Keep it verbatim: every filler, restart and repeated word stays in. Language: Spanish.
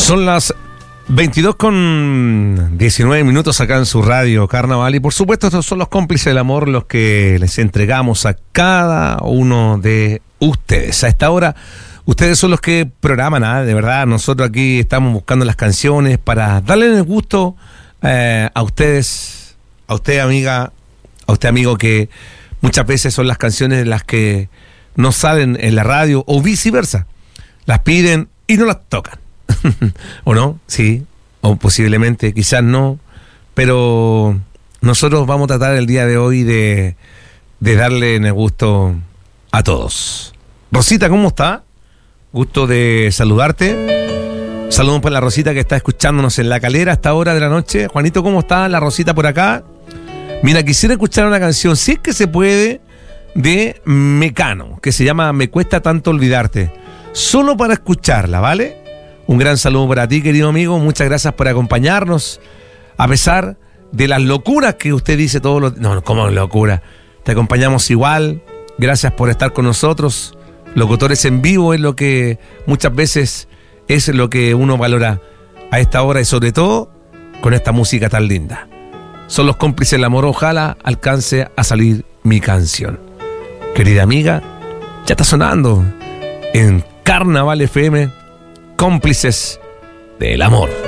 Son las veintidós con diecinueve minutos acá en su radio Carnaval, y por supuesto estos son los cómplices del amor, los que les entregamos a cada uno de ustedes. A esta hora ustedes son los que programan, ¿eh? De verdad, nosotros aquí estamos buscando las canciones para darle el gusto eh, a ustedes, a usted amiga, a usted amigo, que muchas veces son las canciones las que no salen en la radio o viceversa, las piden y no las tocan. ¿O no? Sí, o posiblemente, quizás no, pero nosotros vamos a tratar el día de hoy de, de darle el gusto a todos. Rosita, ¿cómo está? Gusto de saludarte. Saludos para la Rosita que está escuchándonos en La Calera a esta hora de la noche. Juanito, ¿cómo está la Rosita por acá? Mira, quisiera escuchar una canción, si es que se puede, de Mecano, que se llama Me Cuesta Tanto Olvidarte, solo para escucharla, ¿vale? Un gran saludo para ti, querido amigo. Muchas gracias por acompañarnos. A pesar de las locuras que usted dice todos los... No, ¿cómo locura? Te acompañamos igual. Gracias por estar con nosotros. Locutores en vivo es lo que muchas veces es lo que uno valora a esta hora, y sobre todo con esta música tan linda. Son los cómplices del amor. Ojalá alcance a salir mi canción. Querida amiga, ya está sonando en Carnaval F M. Cómplices del amor.